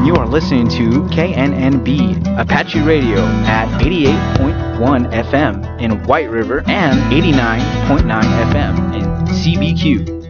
and you are listening to KNNB Apache Radio at 88.1 FM in White River and 89.9 FM in CBQ.